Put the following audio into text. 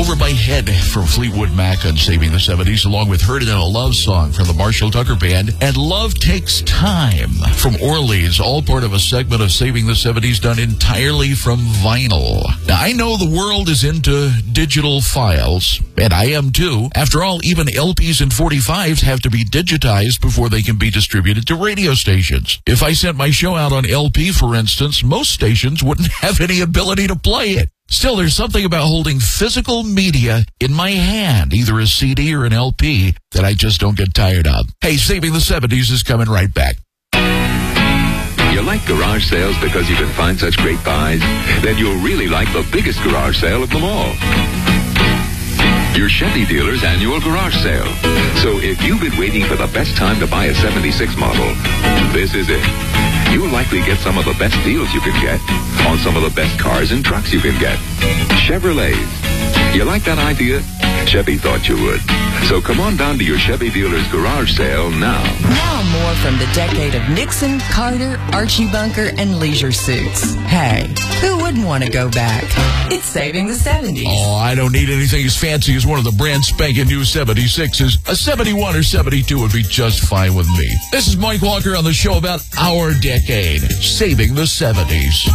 Over My Head from Fleetwood Mac on Saving the 70s, along with Heard It in a Love Song from the Marshall Tucker Band, and Love Takes Time from Orleans, all part of a segment of Saving the 70s done entirely from vinyl. Now, I know the world is into digital files, and I am too. After all, even LPs and 45s have to be digitized before they can be distributed to radio stations. If I sent my show out on LP, for instance, most stations wouldn't have any ability to play it. Still, there's something about holding physical media in my hand, either a CD or an LP, that I just don't get tired of. Hey, Saving the 70s is coming right back. You like garage sales because you can find such great buys? Then you'll really like the biggest garage sale of them all. Your Chevy dealer's annual garage sale. So if you've been waiting for the best time to buy a 76 model, this is it. You'll likely get some of the best deals you can get on some of the best cars and trucks you can get. Chevrolets. You like that idea? Chevy thought you would. So come on down to your Chevy dealer's garage sale now. Now more from the decade of Nixon, Carter, Archie Bunker, and leisure suits. Hey, who wouldn't want to go back? It's Saving the 70s. Oh, I don't need anything as fancy as one of the brand spanking new 76s. A 71 or 72 would be just fine with me. This is Mike Walker on the show about our decade, Saving the 70s.